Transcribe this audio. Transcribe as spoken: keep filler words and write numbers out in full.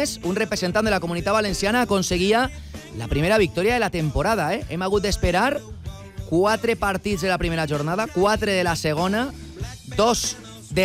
Leganés, un representant de la Comunitat Valenciana, aconseguia la primera victòria de la temporada. Eh? Hem hagut d'esperar quatre partits de la primera jornada, quatre de la segona, dos